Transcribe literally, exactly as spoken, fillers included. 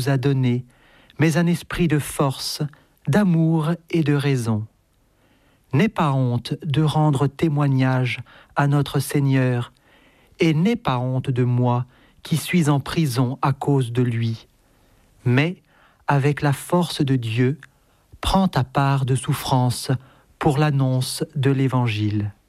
a donné, mais un esprit de force, d'amour et de raison. N'aie pas honte de rendre témoignage à notre Seigneur, et n'aie pas honte de moi qui suis en prison à cause de lui. Mais, avec la force de Dieu, prends ta part de souffrance pour l'annonce de l'Évangile.